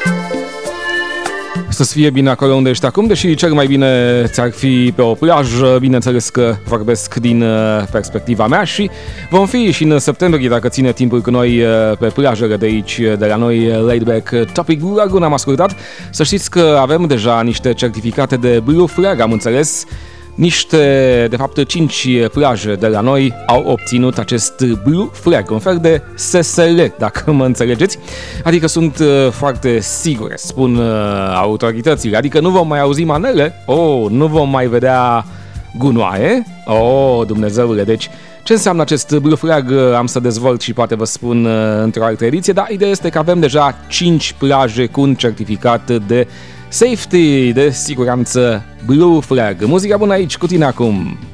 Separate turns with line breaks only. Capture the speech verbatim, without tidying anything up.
Să-ți fie bine acolo unde ești acum, deși cel mai bine ți-ar fi pe o plajă, bineînțeles că vorbesc din perspectiva mea și vom fi și în septembrie, dacă ține timpul cu noi pe plajele de aici, de la noi, Laid Back Topic Lagoon am ascultat. Să știți că avem deja niște certificate de Blue Flag, am înțeles. Niște, de fapt, cinci plaje de la noi au obținut acest Blue Flag, un fel de S S L, dacă mă înțelegeți. Adică sunt foarte sigure, spun autoritățile, adică nu vom mai auzi manele, oh, nu vom mai vedea gunoaie, oh, Dumnezeule, deci ce înseamnă acest Blue Flag am să dezvolt și poate vă spun într-o altă ediție, dar ideea este că avem deja cinci plaje cu un certificat de safety, de siguranță Blue Flag. Muzica bună aici cu tine acum!